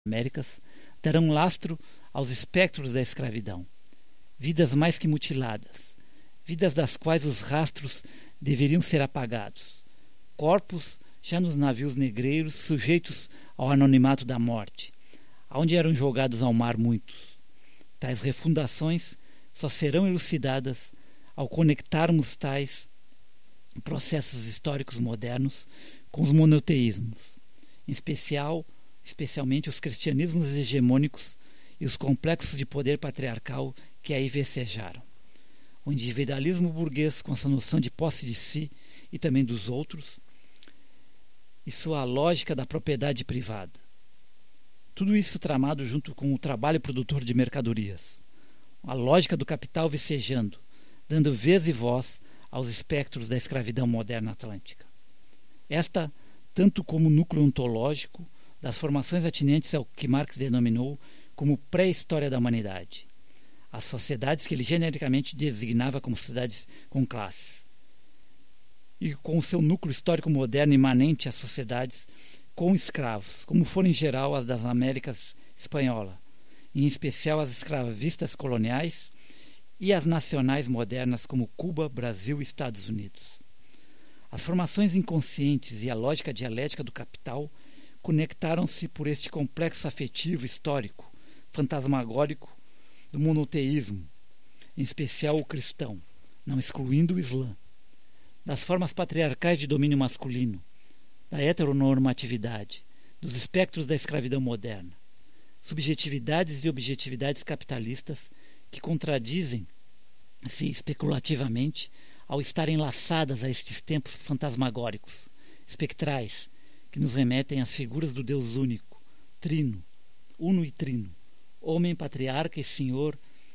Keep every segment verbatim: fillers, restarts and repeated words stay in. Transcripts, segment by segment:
Américas darão lastro aos espectros da escravidão. Vidas mais que mutiladas, vidas das quais os rastros deveriam ser apagados. Corpos já nos navios negreiros sujeitos ao anonimato da morte, aonde eram jogados ao mar muitos. Tais refundações só serão elucidadas ao conectarmos tais processos históricos modernos com os monoteísmos, em especial, especialmente os cristianismos hegemônicos e os complexos de poder patriarcal que aí vecejaram. O individualismo burguês com sua noção de posse de si e também dos outros, e sua lógica da propriedade privada. Tudo isso tramado junto com o trabalho produtor de mercadorias. A lógica do capital vicejando, dando vez e voz aos espectros da escravidão moderna atlântica. Esta, tanto como núcleo ontológico das formações atinentes ao que Marx denominou como pré-história da humanidade, as sociedades que ele genericamente designava como sociedades com classes, e com o seu núcleo histórico moderno imanente às sociedades com escravos, como foram em geral as das Américas Espanhola, em especial as escravistas coloniais e as nacionais modernas como Cuba, Brasil e Estados Unidos. As formações inconscientes e a lógica dialética do capital conectaram-se por este complexo afetivo histórico, fantasmagórico do monoteísmo, em especial o cristão, não excluindo o Islã, das formas patriarcais de domínio masculino, da heteronormatividade, dos espectros da escravidão moderna, subjetividades e objetividades capitalistas que contradizem-se especulativamente ao estarem laçadas a estes tempos fantasmagóricos, espectrais, que nos remetem às figuras do Deus único, trino, uno e trino, homem, patriarca e senhor,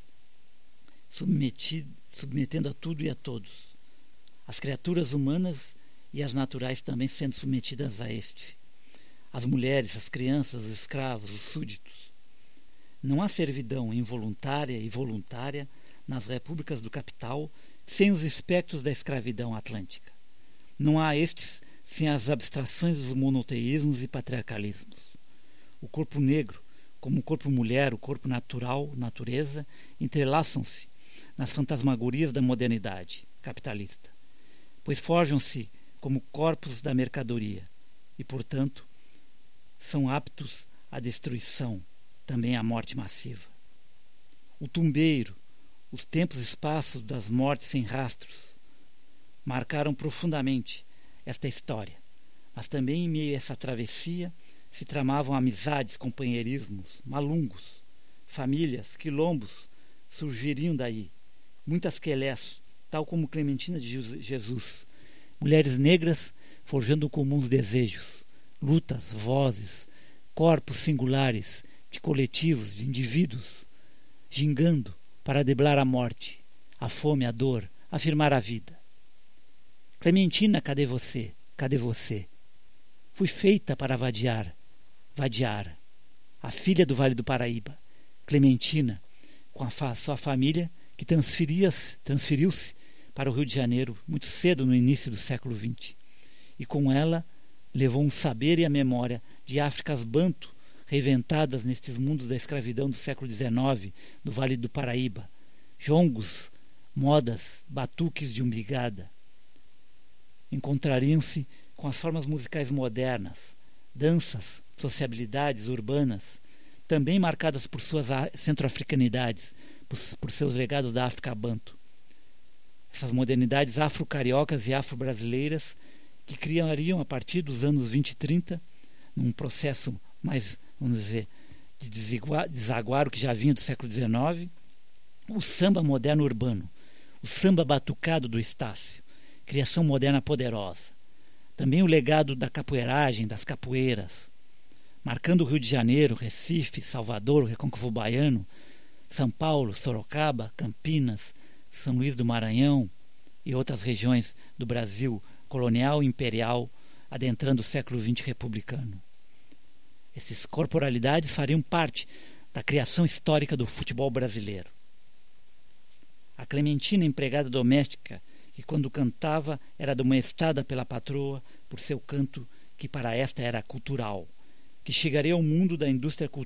submetido, submetendo a tudo e a todos, as criaturas humanas e as naturais também sendo submetidas a este, as mulheres, as crianças, os escravos, os súditos. Não há servidão involuntária e voluntária nas repúblicas do capital sem os espectros da escravidão atlântica. Não há estes sem as abstrações dos monoteísmos e patriarcalismos. O corpo negro, como o corpo mulher, o corpo natural, natureza, entrelaçam-se nas fantasmagorias da modernidade capitalista, pois forjam-se como corpos da mercadoria e, portanto, são aptos à destruição, também à morte massiva. O tumbeiro, os tempos e espaços das mortes sem rastros, marcaram profundamente esta história, mas também em meio a essa travessia se tramavam amizades, companheirismos, malungos, famílias, quilombos surgiriam daí, muitas quelés, tal como Clementina de Jesus, mulheres negras forjando comuns desejos, lutas, vozes, corpos singulares, de coletivos, de indivíduos, gingando para deblar a morte, a fome, a dor, afirmar a vida. Clementina, cadê você? Cadê você? Fui feita para vadiar, vadiar. A filha do Vale do Paraíba, Clementina, com a fa- sua família, que transferia-se, transferiu-se para o Rio de Janeiro muito cedo no início do século vinte. E com ela levou um saber e a memória de Áfricas banto, reinventadas nestes mundos da escravidão do século dezenove, do Vale do Paraíba, jongos, modas, batuques de umbigada. Encontrariam-se com as formas musicais modernas, danças, sociabilidades urbanas, também marcadas por suas centro-africanidades, por, por seus legados da África banto. Essas modernidades afro-cariocas e afro-brasileiras que criariam a partir dos anos vinte e trinta, num processo mais, vamos dizer, de desaguar o que já vinha do século dezenove, o samba moderno urbano, o samba batucado do Estácio, criação moderna poderosa. Também o legado da capoeiragem, das capoeiras, marcando o Rio de Janeiro, Recife, Salvador, o Recôncavo Baiano, São Paulo, Sorocaba, Campinas, São Luís do Maranhão e outras regiões do Brasil colonial e imperial, adentrando o século vinte republicano. Essas corporalidades fariam parte da criação histórica do futebol brasileiro. A Clementina, empregada doméstica, que quando cantava era admoestada pela patroa por seu canto, que para esta era cultural, que chegaria ao mundo da indústria